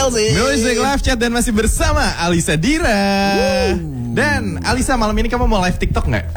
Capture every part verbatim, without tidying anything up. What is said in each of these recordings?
Chelsea. Music Live Chat dan masih bersama Alisa Dira. Woo. Dan Alisa, malam ini kamu mau live TikTok nggak?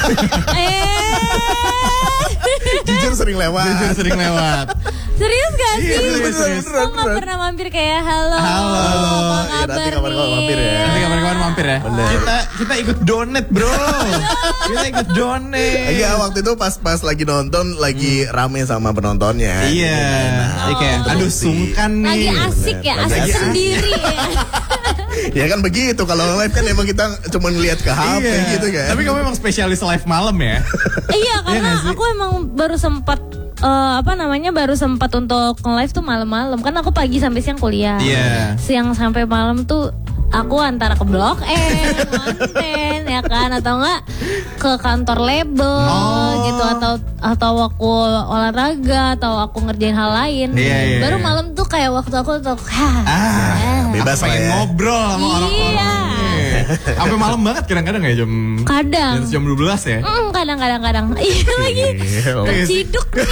Jujur sering lewat. Jujur sering lewat. Serius gak sih? Iya, serius, serius. Kok gak pernah mampir kayak halo? Halo. Apa Ya, kabar nanti kapan-kapan mampir ya. Nanti nih? kapan-kapan mampir ya. Bener. Kita kita ikut donate bro. Kita ikut donate. Iya, waktu itu pas pas lagi nonton lagi rame sama penontonnya. Iya. Iya kayak aduh sungkan nih. Lagi asik ya, Lagi asik asik. sendiri ya. Ya kan begitu, kalau live kan emang kita cuma ngeliat ke H P Iya. gitu kan. Tapi kamu emang spesialis live malam ya? Iya, karena nggak sih? aku emang baru sempat eh, apa namanya baru sempat untuk nge-live tuh malam-malam. Kan aku pagi sampai siang kuliah. Iya. Siang sampai malam tuh aku antara ke Blok M, Manten ya kan, atau enggak ke kantor label Oh. gitu, atau atau aku olahraga atau aku ngerjain hal lain. Iya, iya, Baru iya. malam tuh kayak waktu aku untuk Ah, bebas aku pengen lah ya. ngobrol sama Iya. orang-orang. Nih. Sampai malam banget kadang-kadang ya jam kadang. jam dua belas ya. Mm, kadang-kadang kadang. Iya lagi. Terciduk nih.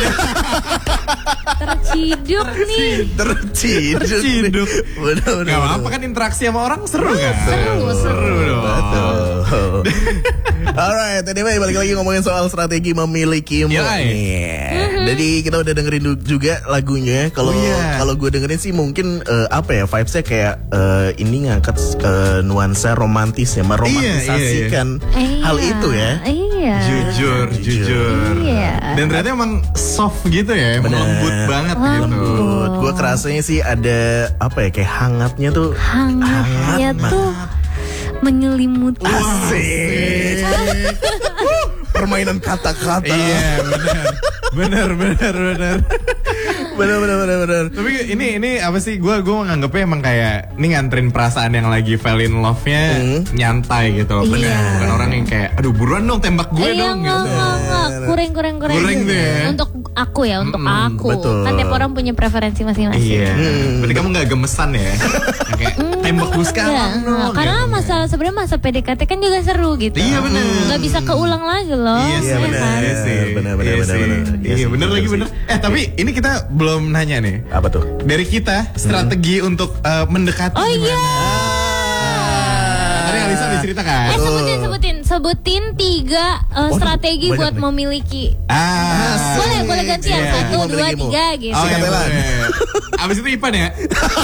Terciduk nih. Terciduk. Terciduk. Bener-bener. Gak apa-apa kan interaksi sama orang seru kan? Seru, seru dong. Betul. Alright, anyway balik lagi ngomongin soal strategi memiliki mood Yoi. nih. Jadi kita udah dengerin du- juga lagunya. Kalau Oh, iya. kalau gue dengerin sih mungkin eh, apa ya vibesnya kayak eh, ini ngangkat eh, nuansa romantis ya, meromantisasikan Iya. hal itu ya. Iya. Jujur, jujur. Iya. Dan ternyata emang soft gitu ya, emang Bener. lembut banget gitu. Lembut. Gue kerasanya sih ada apa ya kayak hangatnya tuh. Hangatnya Hangat tuh menyelimuti. Asik. Permainan kata-kata. Iya, benar. Benar, benar, benar. Bener bener bener bener. Tapi ini ini apa sih? Gue gue nganggepnya emang kayak ini nganterin perasaan yang lagi fall in love-nya Hmm. nyantai gitu. Bener. Iya. Bukan orang yang kayak aduh buruan dong tembak gue Iya, dong enggak, gitu. enggak, enggak. Kurang, kurang, kurang. Kurang tuh ya. Untuk aku ya, untuk Mm-mm, aku. betul. Kan tiap orang punya preferensi masing-masing. Iya. Hmm. Berarti kamu gak gemesan ya? Yang kayak tembak gue sekarang Enggak, dong. enggak. Karena gitu. masa sebenarnya masa P D K T kan juga seru gitu. Iya, bener. Gak bisa keulang lagi loh. Iya sih, Iya, bener. kan? Iya sih. Bener, bener, Iya bener, sih. bener. Iya Iya sih, bener bener lagi sih. bener. Eh tapi ini kita belum nanya nih. Apa tuh? Dari kita strategi untuk eh, mendekati Oh gimana? iya. Ah, Tadi Alisa udah cerita kan? Eh sebutin, sebutin, sebutin tiga uh, Waduh, strategi banyak buat nih. memiliki. Ah. Boleh, boleh gantian. Iya. Satu, dua, Memilikimu. tiga gitu. Oh iya, Sikat Elan. boleh. Abis itu Ipan ya?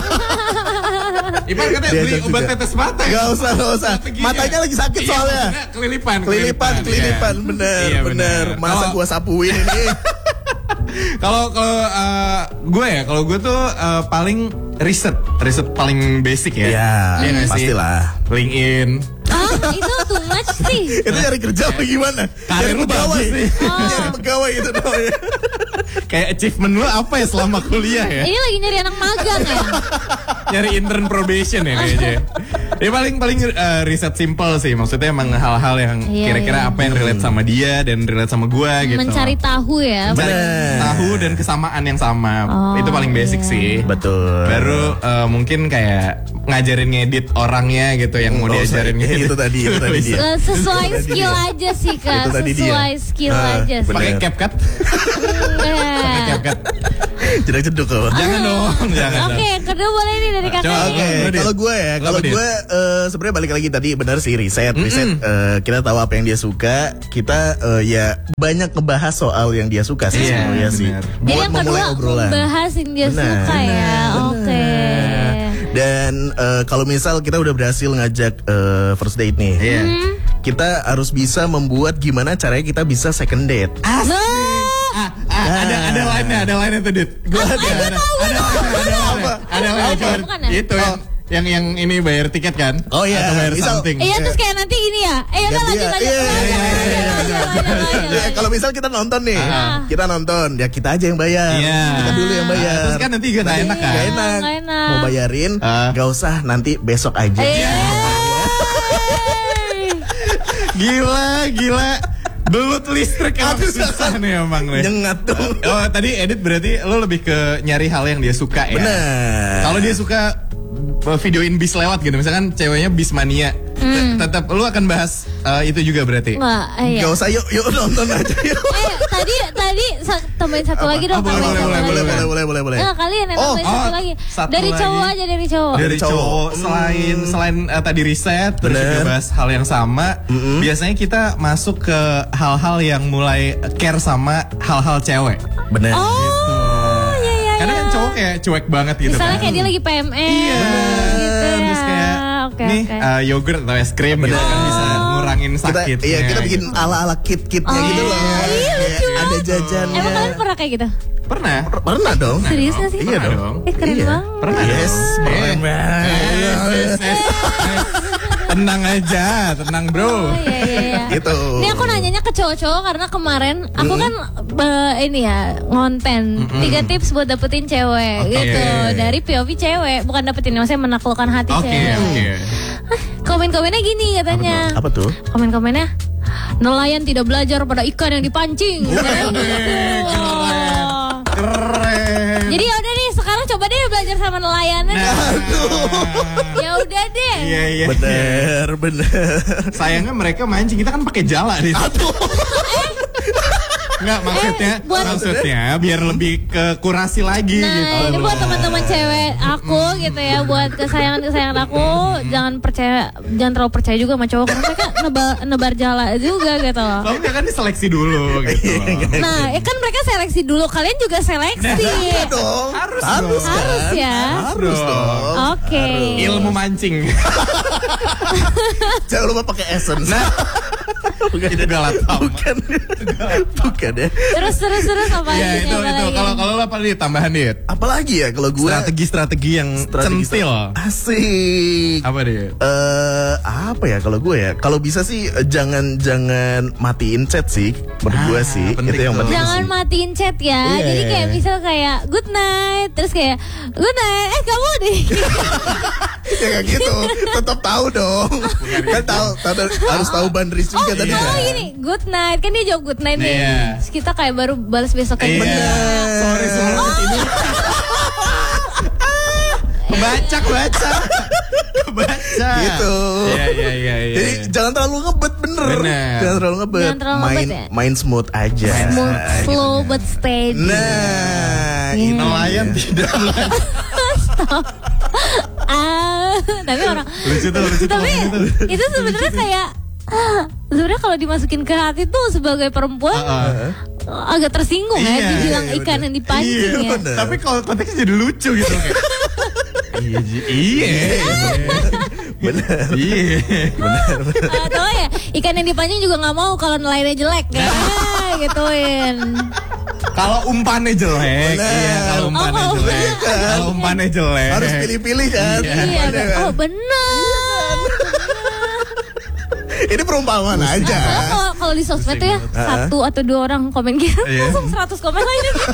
Ipan katanya beli Diajak obat juga. tetes mata. Gak usah, gak usah. Strateginya. Matanya lagi sakit Iya, soalnya. maksudnya kelilipan. Kelilipan, kelilipan, iya. bener, Iya, bener. Masa Kalau- gua sapuin ini? Kalau kalau eh, gue ya, kalau gue tuh eh, paling riset, riset paling basic ya. Ya, Iya nggak sih? pastilah. LinkedIn. Ah, itu too much sih. Itu nyari kerja apa gimana? Karir Nyari lu pegawai. bagus nih. Nyari pegawai itu namanya. Kayak achievement lu apa ya selama kuliah ya? Ini lagi nyari anak magang ya. Nyari intern probation ya kayaknya. Ya paling paling eh, riset simple sih, maksudnya emang hal-hal yang Iya, kira-kira iya. apa yang relate sama dia dan relate sama gue gitu. Mencari tahu ya. Mencari Bener. tahu dan kesamaan yang sama. Oh, Itu paling basic iya. sih. Betul. Baru eh, mungkin kayak ngajarin ngedit orangnya gitu yang mau Oh, diajarin iya, ngedit. itu tadi, itu tadi dia. Eh, Sesuai Itu tadi skill dia. aja sih kak. Itu tadi dia. Sesuai skill Ah, aja sih. Pakai Bener. CapCut? Enggak. CapCut. Jedak jeduk kok. Jangan dong, jangan. Oke, dong. yang kedua boleh nih dari kakak. Coba, Oke, Lo, Dit. kalau gue ya, Lo, kalau Dit. gue eh, sebenarnya balik lagi tadi benar sih riset, riset. eh, kita tahu apa yang dia suka, kita eh, ya banyak ngebahas soal yang dia suka sih Iya, sebenarnya sih. benar. Jadi Buat yang memulai kedua obrolan. membahas yang dia Benar. suka ya. Benar. Oke. Dan eh, kalau misal kita udah berhasil ngajak eh, first date nih, Iya. kita harus bisa membuat gimana caranya kita bisa second date. Asik. Ah, ah, ada ada lainnya, ada lainnya tuh, Dit. Gua ada, ada, ada, ada, Apa? ada lainnya, Apa? cuman Bukan ya? itu yang yang yang ini bayar tiket kan? Oh, iya. Atau bayar Misal- something. Iya terus kayak nanti ini ya. Eh udah Ganti lanjut ya. lanjut. Iya, lanjut, iya, lanjut, iya, lanjut, lanjut, lanjut, lanjut. Ya, kalau misal kita nonton nih, Ah. kita nonton, ya kita aja yang bayar. Iya. Kita dulu yang bayar. Terus kan nanti gak Nanti enak kan? Gak enak. Nggak enak. Mau bayarin, Ah. gak usah nanti besok aja. Eh. Gila, gila. Belut listrik emang Aduh, susah nih emang nih. Nyengat dong. Oh tadi edit berarti lo lebih ke nyari hal yang dia suka ya? Bener. Kalau dia suka uh, videoin bis lewat gitu, misalkan ceweknya bis mania, Hmm. tetap lu akan bahas uh, itu juga berarti? Nggak, eh, Gak iya. usah yuk, yuk nonton aja yuk. Eh tadi tadi sa- tambahin satu Apa? lagi dong. Oh, boleh, tambahin boleh, satu boleh, lagi. boleh, boleh, boleh, boleh, boleh. Nah, kalian yang Oh, nambahin satu oh, lagi. satu Dari lagi. cowok aja dari cowok. Dari cowok. cowok, selain selain uh, tadi riset, terus Bener. juga bahas hal yang sama. Biasanya kita masuk ke hal-hal yang mulai care sama hal-hal cewek. Bener. Oh, iya iya. Karena kan iya. cowok kayak cuek banget gitu Misalnya kan. kayak dia lagi P M S. Iya, gitu ya. terus kayak Oke, nih oke. uh, yogurt atau es krim gitu kan bisa ngurangin Kita, sakitnya. iya kita bikin gitu. ala-ala kit-kitnya Oh, gitu loh. iya, Kayak lucu ada banget. jajannya. Emang kalian pernah kayak gitu? Pernah? Pernah dong. Serius gak sih? Iya Pernah dong. Eh keren Iya. banget. Pernah Yes, dong. keren Eh, banget. yes, yes, yes. Tenang aja, tenang bro. Oh, iya iya iya. Gitu. Ini aku nanyanya ke cowok-cowok karena kemarin aku kan eh, ini ya ngonten tiga tips buat dapetin cewek Oke. gitu dari P O V cewek, bukan dapetin maksudnya menaklukkan hati Oke, cewek. oke. Hah, komen-komennya gini katanya. Apa tuh? Komen-komennya nelayan tidak belajar pada ikan yang dipancing. Katanya gitu. Keren. Jadi ya udah nih sekarang coba deh belajar sama nelayannya. Nah, Ya udah deh. iya iya. Bener, bener. Sayangnya mereka mancing, kita kan pakai jala di situ. Enggak maksudnya, Eh, buat- maksudnya biar lebih ke kurasi lagi Nah, gitu. ini buat teman-teman cewek aku gitu ya, buat kesayangan-kesayangan aku, jangan percaya, jangan terlalu percaya juga sama cowok karena mereka nebar, nebar jala juga gitu loh. Kalau enggak kan diseleksi dulu gitu. Nah, ya kan mereka seleksi dulu, kalian juga seleksi. Iya dong. Harus Harus dong. kan? Harus ya. Harus dong. Oke. Ilmu mancing. Jangan lupa pakai essence. Nah, itu galak Bukan. Bukan ya. Terus terus terus apa ya lagi? itu apa itu lagi? kalau kalau lo apa nih tambahan dit? Apalagi ya kalau gue Strategi-strategi yang centil. Asik. Apa dit? Eh apa ya kalau gue ya? Kalau bisa sih eh, jangan jangan matiin chat sih. Menurut gue Ah, sih penting itu yang tuh. penting Jangan sih. matiin chat ya. Iya. Jadi kayak misal kayak good night, terus kayak good night. Eh kamu deh. Ya kayak gitu. Tetap tahu dong. Kan tahu, tahu- harus tahu boundaries juga tadi. Oh kan. gini, good night. Kan dia jawab good night nih. Iya. Terus kita kayak baru balas besok kayak Iya. Sorry semua ini. Baca, baca. Baca. Gitu. Iya, iya, iya, iya. Jadi jangan terlalu ngebet bener. Bener. Jangan terlalu ngebet. Jangan terlalu main ngebet ya? main smooth aja. Smooth, slow but steady. Nah, Iya. itu Nelayan dia. tidak belajar. Ah, tapi orang Lucu tuh, lucu tuh. tapi itu sebenarnya kayak ah, sebenarnya kalau dimasukin ke hati tuh sebagai perempuan Heeh. agak tersinggung ya Iya, dibilang iya, ikan bener. yang dipancing Iya, ya. bener. Tapi kalau konteksnya jadi lucu gitu kayak. Iya, Ji. iya. Bener. Iya. Atau ya ikan yang dipancing juga nggak mau kalau nelayannya jelek kayak ah, gituin. Kalau umpannya jelek, Bener. iya kalau umpannya Oh, kalau jelek. umpannya. Kalau umpannya jelek. Harus pilih-pilih kan. Iya. Iya, Ada kan? oh benar. Ini perumpamaan aja. Soalnya kalau kalau di sosmed tuh ya satu atau dua orang komen gitu Iya. langsung seratus komen lainnya gitu.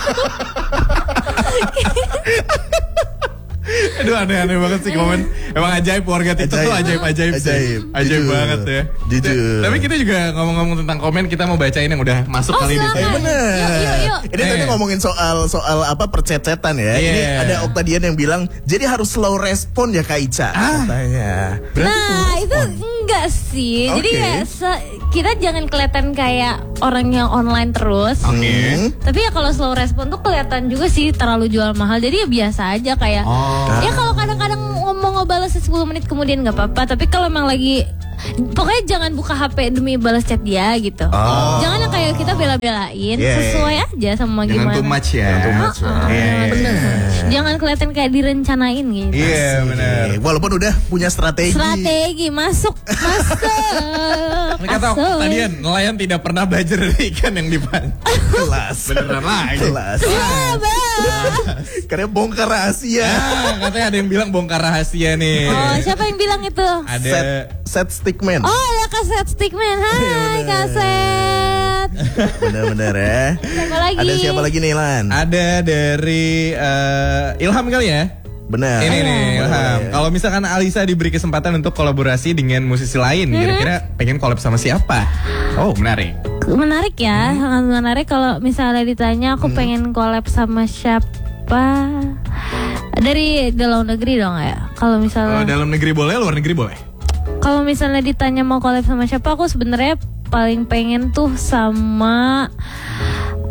Aduh aneh-aneh banget sih komen. Emang ajaib warga TikTok tuh ajaib-ajaib sih. Ajaib. Ajaib Jujur. banget ya. Jujur. Tapi kita juga ngomong-ngomong tentang komen, kita mau bacain yang udah masuk Oh, kali ini. silakan. Eh, bener. Yuk, yuk, yuk. Ini tadi Eh. ngomongin soal soal apa percecetan ya. Iya. Ini ada Oktadian yang bilang jadi harus slow respon ya Kak Ica Ah. katanya. Nah itu enggak sih. Jadi Oke. kayak se- kita jangan kelihatan kayak orang yang online terus. Oke. Hmm. Tapi ya kalau slow respon tuh kelihatan juga sih terlalu jual mahal. Jadi ya biasa aja kayak. Oh. Ya kalau kadang-kadang ngomong ngebalas sepuluh menit kemudian nggak apa-apa. Tapi kalau emang lagi pokoknya jangan buka H P demi balas chat dia gitu. Oh. Jangan yang kayak kita bela-belain. Yeah. Sesuai aja sama Jangan gimana. too much ya. Jangan too much, Ah, Iya, iya, bener. iya. Jangan kelihatan kayak direncanain gitu. Iya benar. Eh, Walaupun udah punya strategi. Strategi masuk, masuk. Ini kata masuk. tadian nelayan tidak pernah belajar dari ikan yang dipancing. Kelas. Beneran lagi. Kelas. Ya, Bang. Karena bongkar rahasia. Ah, katanya ada yang bilang bongkar rahasia nih. Oh, siapa yang bilang itu? Ada Set set stickman. Oh, ya kaset Stickman. Hai, Iya, bener. kaset. Bener-bener ya. Siapa lagi? Ada siapa lagi nih Lan? ada dari eh, Ilham kali ya. Bener. Ini nih Bener, Ilham. ya. Kalau misalkan Alisa diberi kesempatan untuk kolaborasi dengan musisi lain, kira-kira pengen collab sama siapa? Oh, menarik. Menarik ya, sangat menarik kalau misalnya ditanya aku pengen collab sama siapa. Dari dalam negeri dong ya. Kalau Kalau misalnya dalam negeri boleh, luar negeri boleh. kalau misalnya ditanya mau collab sama siapa, aku sebenarnya paling pengen tuh sama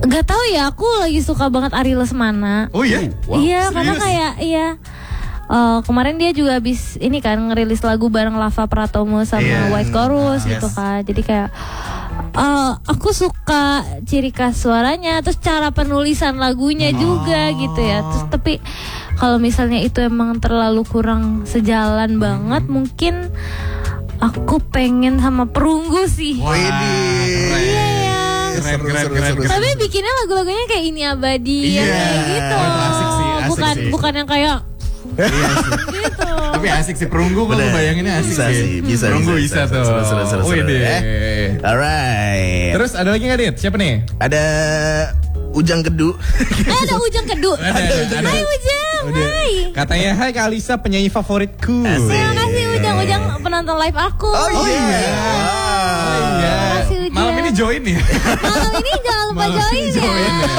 Gak tahu ya, aku lagi suka banget Ari Lesmana. Oh iya? Wow, Iya, karena serius? kayak iya. Uh, kemarin dia juga habis ini kan ngerilis lagu bareng Lava Pratomo sama Yeah. White Chorus Yes. gitu kan. Jadi kayak uh, aku suka ciri khas suaranya, terus cara penulisan lagunya juga gitu ya. Terus tapi kalau misalnya itu emang terlalu kurang sejalan banget, mungkin aku pengen sama Perunggu sih. Wah, Widih. keren. Iya ya. Keren, Seru, keren, seru, keren, seru. keren. Tapi bikinnya lagu-lagunya kayak Ini Abadi yang Iya. kayak gitu. Oh, itu asik sih, asik bukan sih. bukan yang kayak Iya sih. gitu. Tapi asik sih, Perunggu gue Bener. bayanginnya asik Bisa sih, bisa, Perunggu bisa, bisa, bisa. tuh. Seru, seru, seru, seru. Wih deh. Eh. Alright. Terus ada lagi nggak Dit? Siapa nih? Ada Ujang Kedu. Eh ada Ujang Kedu. Ada, ada. Hai Ujang, Udah. hai. Katanya, hai Kak Alisa, penyanyi favoritku. Asik. Terima kasih Ujang, Ujang penonton live aku. Oh iya. Oh iya. Terima kasih, Ujang. Malam ini join ya. Malam ini jangan lupa Malam join ini ya. join ya.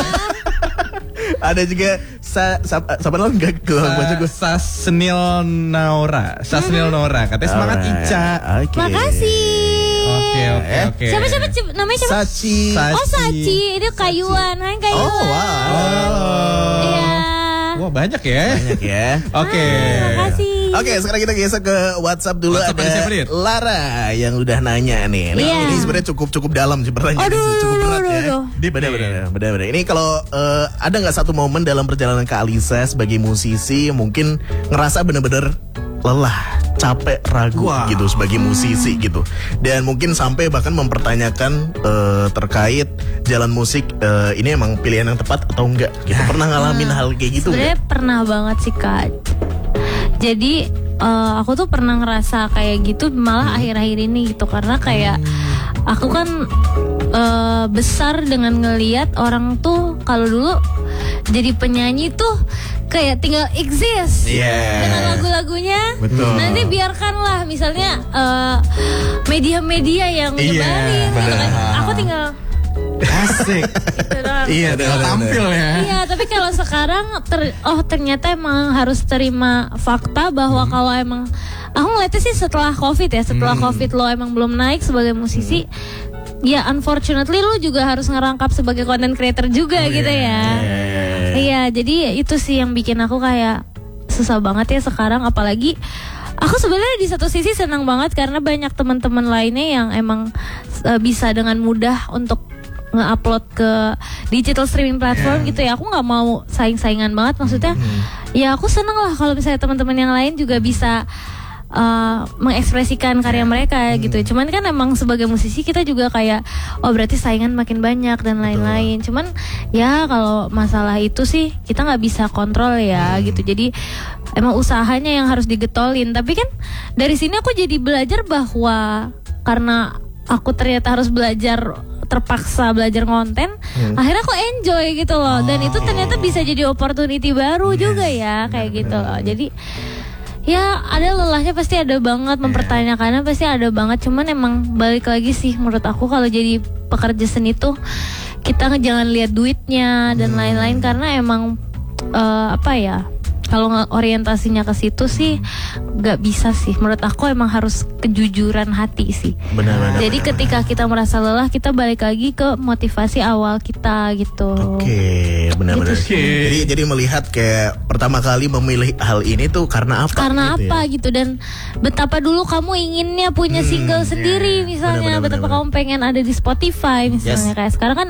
Ada juga sa, sa, siapa lo enggak gue baca gue. Sasnil Naura. Sasnil Naura. Katanya semangat Alright. Ica. Oke. Makasih. Oke, oke, Eh. oke. Siapa siapa Cip- namanya siapa? Sachi. Sa- Oh Sachi, ini Kayuan. Hai Kayuan. Oh wow. Iya. Wah, banyak ya. Banyak ya. Oke. Terima kasih. Oke, sekarang kita geser ke WhatsApp dulu. WhatsApp ada Ada siapa, Dit? Lara yang udah nanya nih. Ini, Iya. ini sebenarnya cukup cukup dalam sih pertanyaan. Aduh, cukup aduh, berat aduh, ya. aduh. Deep Bener, nih. bener, bener, bener. Ini kalau eh, ada nggak satu momen dalam perjalanan Kak Alisa sebagai musisi mungkin ngerasa bener-bener lelah, capek, ragu Wah. gitu sebagai musisi gitu. Dan mungkin sampai bahkan mempertanyakan eh, terkait jalan musik eh, ini emang pilihan yang tepat atau enggak gitu. Pernah ngalamin hal kayak gitu Sebenarnya enggak? pernah banget sih Kak. Jadi eh, aku tuh pernah ngerasa kayak gitu malah akhir-akhir ini gitu karena kayak aku kan eh, besar dengan ngeliat orang tuh kalau dulu jadi penyanyi tuh kayak tinggal exist Iya. dengan lagu-lagunya. Betul. Nanti biarkanlah misalnya eh, media-media yang Iya, menyebarin gitu kan. benar. Aku tinggal Asik. gitu doang. Iya, tinggal tampil ya. Iya, tapi kalau sekarang ter- oh ternyata emang harus terima fakta bahwa kalau emang aku ngeliatnya sih setelah Covid ya, setelah Covid lo emang belum naik sebagai musisi, ya unfortunately lo juga harus ngerangkap sebagai content creator juga gitu ya. Iya, jadi itu sih yang bikin aku kayak susah banget ya sekarang, apalagi aku sebenarnya di satu sisi senang banget karena banyak teman-teman lainnya yang emang uh, bisa dengan mudah untuk nge-upload ke digital streaming platform gitu ya. Aku nggak mau saing-saingan banget, maksudnya ya aku seneng lah kalau misalnya teman-teman yang lain juga bisa uh, mengekspresikan karya mereka gitu. Cuman kan emang sebagai musisi kita juga kayak oh berarti saingan makin banyak dan lain-lain. Cuman ya kalau masalah itu sih kita nggak bisa kontrol ya gitu. Jadi emang usahanya yang harus digetolin. Tapi kan dari sini aku jadi belajar bahwa karena aku ternyata harus belajar terpaksa belajar konten, akhirnya aku enjoy gitu loh. Dan itu ternyata bisa jadi opportunity baru juga ya kayak gitu loh. Jadi ya ada lelahnya pasti ada banget, mempertanyakannya pasti ada banget. Cuman emang balik lagi sih menurut aku kalau jadi pekerja seni tuh kita jangan lihat duitnya dan lain-lain karena emang eh, apa ya, kalau nggak orientasinya ke situ sih nggak bisa sih. Menurut aku emang harus kejujuran hati sih. Benar-benar. Jadi ketika kita merasa lelah, kita balik lagi ke motivasi awal kita gitu. Oke, benar-benar. Gitu sih. Jadi jadi melihat kayak pertama kali memilih hal ini tuh karena apa? Karena gitu apa ya? gitu, dan betapa dulu kamu inginnya punya Hmm, single iya. sendiri misalnya, Benar-benar, betapa benar-benar. kamu pengen ada di Spotify misalnya. Yes. Kayak sekarang kan